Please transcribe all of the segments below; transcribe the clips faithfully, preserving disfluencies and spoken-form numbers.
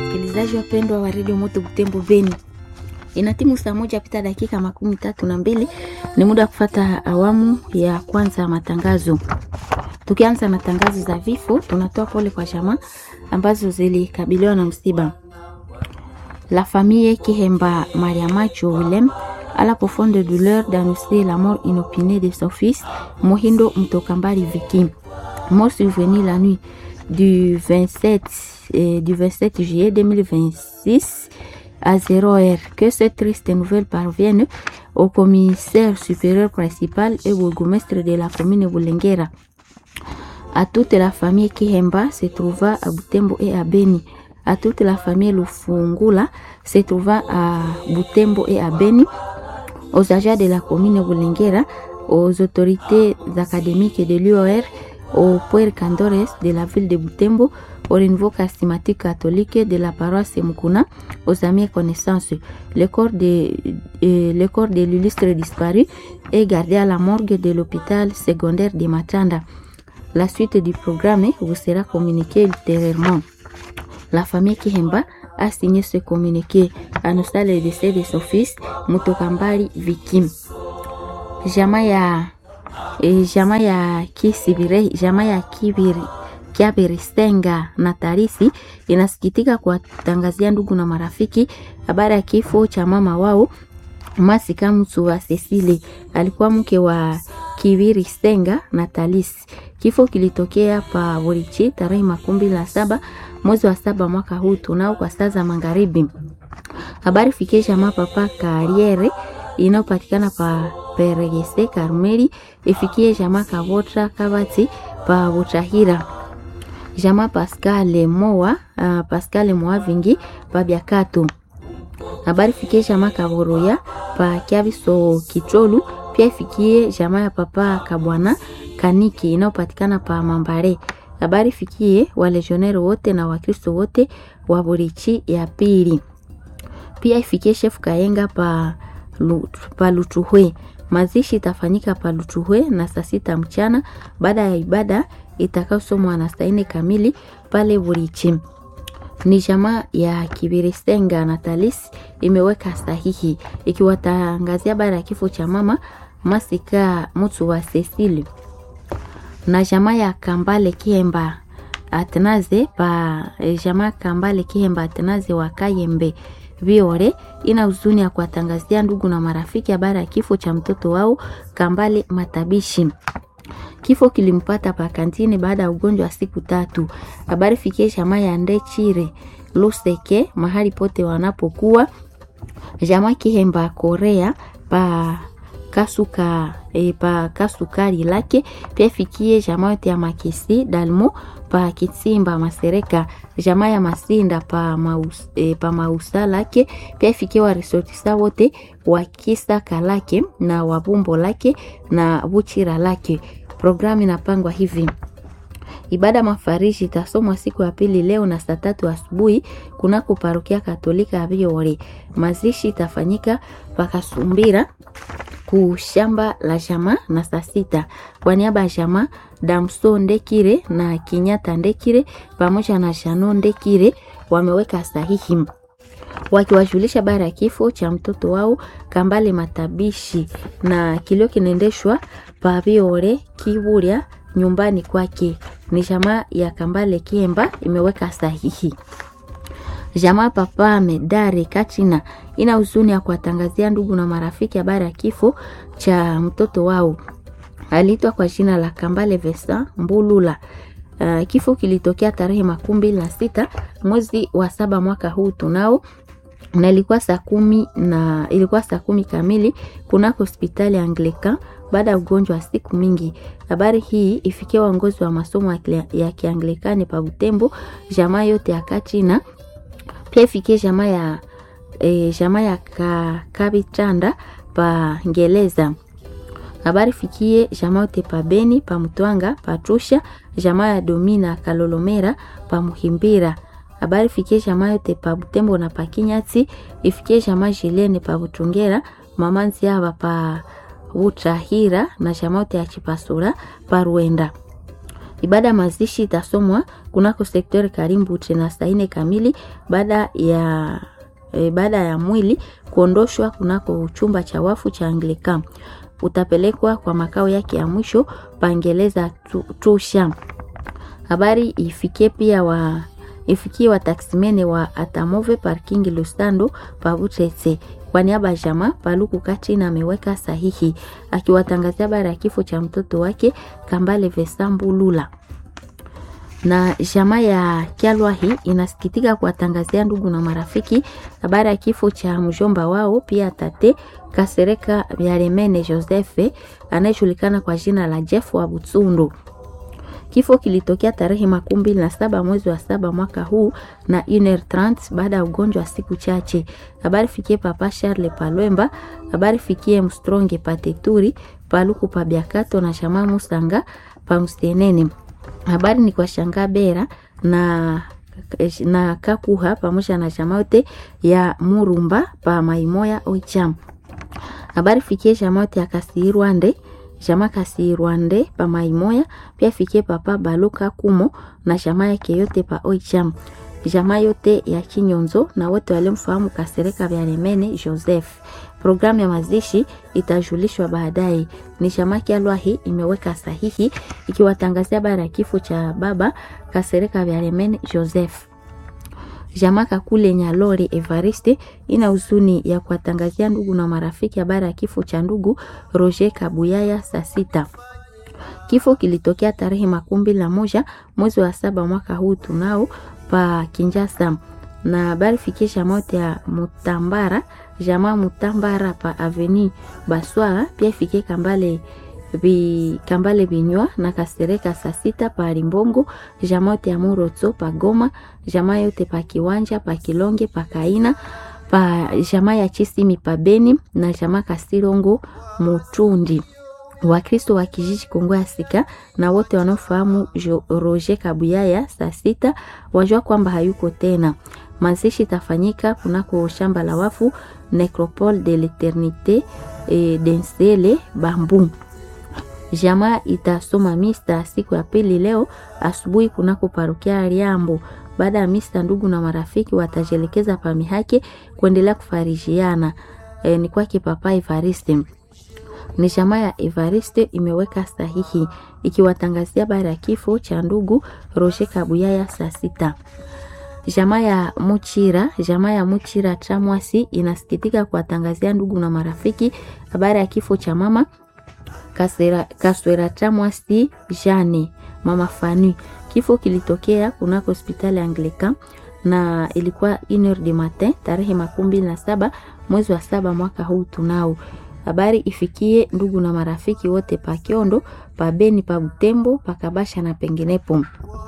Wasikilizaji wapendwa wa Radio Moto Butembo Beni, inatimu saa moja pita dakika makumi tatu na mbili. Ni muda wa kufata awamu ya kwanza matangazo. Tukianza na tangazo za vifo, tunatoa pole kwa jamaa ambazo zilikabiliwa na msiba. La famille Kihemba Mariamacho Willem à la profonde douleur d'annoncer la mort inopinée de son fils Mohindo Mtokambari Viki, mort survenu la nuit du vingt-sept, euh, du vingt-sept juillet deux mille vingt-six à zéro heure. Que cette triste nouvelle parvienne au commissaire supérieur principal et au bourgmestre de la commune Bulengera, à toute la famille Kihemba se trouva à Butembo et à Beni, à toute la famille Lufungula se trouva à Butembo et à Beni, aux agents de la commune Bulengera, aux autorités académiques de l'U O R, aux Puer Candores de la ville de Butembo, au renouveau charismatique catholique de la paroisse Mukuna, aux amis et connaissances. Le corps de, euh, le corps de l'illustre disparu est gardé à la morgue de l'hôpital secondaire de Matanda. La suite du programme vous sera communiquée ultérieurement. La famille Kihemba a signé ce communiqué, annonçant le décès de son fils Mutokambari Vikim. Jamaa ya e, jamaa ya Kisibire, jamaa ya Kibiri Kiabiristenga na Tarisi inasikitika kuwatangazia ndugu na marafiki habari ya kifo cha mama wao Masika Mutsuwa Cecile, alikuwa mke wa Kibiri Stenga na Talisi. Kifo kilitokea pa Burichi tarehe makumi la saba mwezi wa saba mwaka huu tunao kwa saa za magharibi. Habari fikie jamaa papa Kariere inayopatikana pa Peregese Karmeli, ifikie jamaa Kavotra Kabati pa Butahira, jamaa Pascal Moa uh, Pascal Moa Vingi pa Biakato. Habari fikie jamaa Kaboroya pa Kiabiso Kicholu, pia ifikie jamaa ya papa Kabwana Kaniki inayopatikana pa Mambare. Habari fikie walegionero wote na wakristo wote wa Burichi ya pili. Pia ifikie chef Kayenga pa pa Lutuhwe. Mazishi itafanyika pa Lutuhwe na saa sita mchana baada ya ibada itakayosomwa na saa nne kamili pale Burichi. Ni jamaa ya Kibiristenga na Talis imeweka sahihi ikiwatangazia habari ya kifo cha mama Masika Mutsuwa Cecile. Na jamaa ya Kambale Kihemba Atnaze pa jamaa Kambale Kihemba Atnaze wa Kayembe Viore ina huzuni ya kuwatangazia ndugu na marafiki habari ya kifo cha mtoto wao Kambale Matabishi. Kifo kilimpata pa kantini baada ya ugonjwa wa siku tatu. Habari fikie jamaa ya Ndechire Luseke mahali pote wanapokuwa, jamaa Kihemba Korea pa Kasuka e, pa Kasukari lake, pia fikie jamaa yote ya Makisi Dalmo pa Kitsimba Masereka, jamaa ya Masinda pa Maus, e, pa Mausa lake, pia fikie wa resortisa wote wa Kisa Kalake na Wabumbo lake na Buchira lake. Programu inapangwa hivi: ibada mafariji itasomwa siku ya pili leo na saa tatu asubuhi kunako parokia Katolika ya Biore. Mazishi itafanyika pakasumbira kushamba la jamaa na saa sita. Kwa niaba ya jamaa Damso Ndekire na Kinyata Ndekire pamoja na Shano Ndekire wameweka sahihi wakiwajulisha habari ya kifo cha mtoto wao Kambale Matabishi, na kilio kinaendeshwa pa Biore Kiburia nyumbani kwake. Ni jamaa ya Kambale Kihemba imeweka sahihi. Jamaa papa Medare Kachina ina huzuni ya kuwatangazia ndugu na marafiki habari ya kifo cha mtoto wao. Aliitwa kwa jina la Kambale Vesa Mbulula. Uh, kifo kilitokea tarehe makumi na sita mwezi wa saba mwaka huu tunao, na ilikuwa saa kumi na ilikuwa saa kumi kamili kunako hospitali ya Anglican baada ya ugonjwa wa siku mingi. Habari hii ifikie waongozi wa masomo ya Kianglikani pa Butembo, jamaa yote ya Kachina, pia ifikie jamaa ya e, jamaa ya ka, Kabitanda pa Ngeleza. Habari fikie jamaa yote pa Beni, pa Mutwanga, pa Trusha, jamaa ya Domina Kalolomera pa Muhimbira. Habari fikie jamaa yote pa Butembo na pa Kinyati, ifikie jamaa Jilene pa Butungera, mama Nziaba pa Utahira na jamaa yote ya Chipasura pa Ruenda. Ibada mazishi itasomwa kunako sektori Karimbu tena saa nne kamili baada ya e, baada ya mwili kuondoshwa kunako chumba cha wafu cha Anglican. Utapelekwa kwa makao yake ya mwisho Pangeleza Tusha. Habari ifikie pia wa ifikie wa taksimene wa Atamove parking Lustando Pavutete. Kwa niaba ya jamaa Paluku Katrina ameweka sahihi akiwatangazia habari ya kifo cha mtoto wake Kambale Vesambu Lula. Na jamaa ya Kyalwahi inasikitika kuwatangazia ndugu na marafiki habari ya kifo cha mjomba wao pia tate Kasereka Byaremene Joseph anayejulikana kwa jina la Jeff wa Butsundu. Kifo kilitokea tarehe makumi mbili na saba mwezi wa saba mwaka huu na une heure trente baada ya ugonjwa wa siku chache. Habari fikie papa Charles Palwemba, habari fikie Mstronge Pateturi, Paluku Pabiakato na Shama Musanga pa Mstenene. Habari ni kwa Shanga Bera na na Kakuha pamoja na jamaote ya Murumba pa Maimoya Oicham. Habari fikie jamaote ya Kasirwande, Jama Kasirwande pa Maimoya, pia fikie papa Baloka Kumo na jamaa yake yote pa Oicham. Jamaa yote ya Kinyonzo na wote walimfahamu Kasereka Byaremene Joseph. Programu ya mazishi itajulishwa baadaye. Ni jamaa Kyalwahi imeweka sahihi ikiwatangazia habari ya kifo cha baba Kasereka Byaremene Joseph. Jamaa Kakule Nyalore Evariste ina huzuni ya kuwatangazia ndugu na marafiki habari ya kifo cha ndugu Roger Kabuyaya saa sita. Kifo kilitokea tarehe makumi mbili na moja mwezi wa saba mwaka huu tunao pa Kinjasa. Na habari fikisha mote ya Mutambara, jamaa Mutambara pa Avenue Baswara, pia fikie Kambale bi Kambale Binywa na Kasereka saa sita pa Rimbongo, jamaa yote ya Murotso pa Goma, jamaa yote pa Kiwanja, pa Kilonge, pa Kaina, pa jamaa ya Chisimi pa Beni na jamaa Kasirongo Mutundi. Wakristo wa kijiji Kongo ya Sika na wote wanaofahamu Roger Kabuyaya saa sita wajua kwamba hayuko tena. Mazishi tafanyika kunako shamba la wafu Necropole de l'Eternité e, Densele Bambu. Jamaa itasoma misa siku ya pili leo asubuhi kunako parokia Riambo. Baada ya misa ndugu na marafiki watajelekeza pa mihake kuendelea kufarijiana. E, ni kwake papa Evariste. Ni jamaa ya Evariste imeweka sahihi ikiwatangazia habari ya kifo cha ndugu Roger Kabuyaya saa sita. Jamaa ya Muchira, jamaa ya Muchira Tramwasi inasikitika kuwatangazia ndugu na marafiki habari ya kifo cha mama Kasera Kaswera Tramwasi Jane, mama Fanu. Kifo kilitokea kunako hospitali Anglican na ilikuwa une heure du matin tarehe makumi mbili na saba mwezi wa saba mwaka huu tunao. Habari ifikie ndugu na marafiki wote pa Kiondo, pa Beni, pa Butembo, pa Kabasha na penginepo.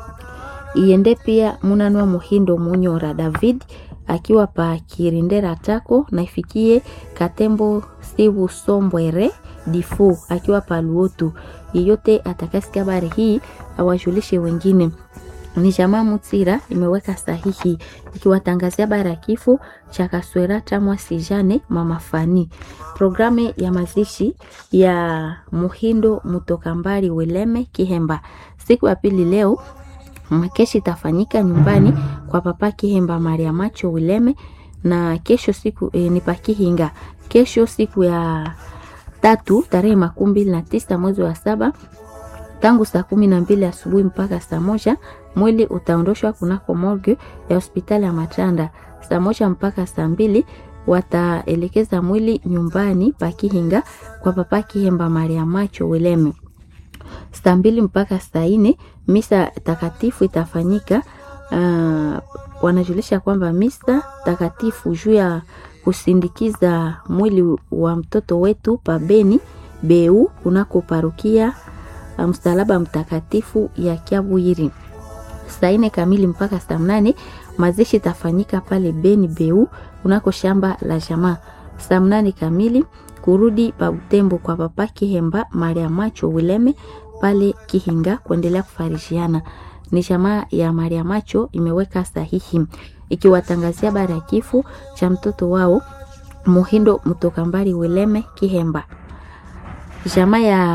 Iende pia Munanwa Muhindo Munyora David akiwa pa Kirindera Tako, na ifikie Katembo Sivu Sombwere Difu akiwa pa Luotu. Yeyote atakasikia habari hii awajulishe wengine. Ni jamaa Mutsira imeweka sahihi ikiwatangazia habari ya kifo cha Kaswera Tramwasi Jane, mama Fani. Programu ya mazishi ya Muhindo Mutokambari Weleme Kihemba siku ya pili leo makeshi itafanyika nyumbani kwa papa Kihemba Maria Macho Weleme, na kesho siku e, ni pakihinga kesho siku ya tatu tarehe makumi mbili na tisa mwezi wa saba tangu saa kumi na mbili asubuhi mpaka saa moja. Mwili utaondoshwa kunako morgue ya hospitali ya Matanda. Saa moja mpaka saa mbili wataelekeza mwili nyumbani pakihinga kwa papa Kihemba Maria Macho Weleme. Saa mbili mpaka saa nne misa takatifu itafanyika. Uh, wanajulisha kwamba misa takatifu juu ya kusindikiza mwili wa mtoto wetu pa Beni Beu kunako parokia Msalaba Mtakatifu ya Kiabwiri. Saa nne kamili mpaka saa nane mazishi tafanyika pale Beni Beu kunako shamba la jamaa. Saa nane kamili kurudi pa Butembo kwa papa Kihemba Maria Macho Weleme pale Kihinga kuendelea kufarishiana. Ni jamaa ya Maria Macho imeweka sahihi ikiwatangazia habari ya kifo cha mtoto wao Muhindo Mutokambari Weleme Kihemba. Jamaa ya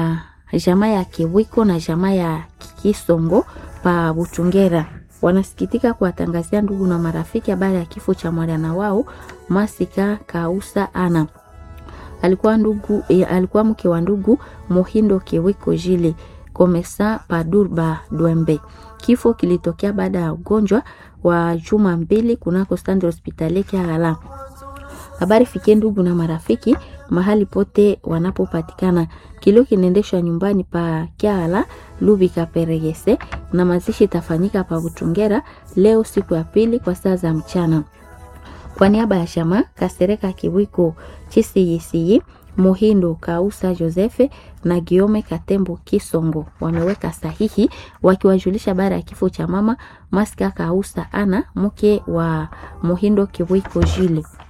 jamaa ya Kiwiko na jamaa ya Kisongo pa Butungera wanasikitika kuwatangazia ndugu na marafiki habari ya kifo cha mwana wao Masika Kausa Ana. Alikuwa ndugu eh, alikuwa mke wa ndugu Mohindo Kiwiko Jile Komesa Padurba Dwembe. Kifo kilitokea baada ya ugonjwa wa juma mbili kunako Standard Hospitali Kiagala. Habari fikie ndugu na marafiki mahali pote wanapopatikana. Kilio kinaendeshwa nyumbani pa Kiagala Lubika Peregese na mazishi tafanyika pa Butungera leo siku ya pili kwa saa za mchana. Kwa niaba ya Shama Kasereka Kiwiko Chisiyisiyi Mohindo Kausa Josefe na Giome Katembo Kisongo wameweka sahihi wakiwajulisha habari ya kifo cha mama Masika Kausa Ana mke wa Mohindo Kiwiko Jile.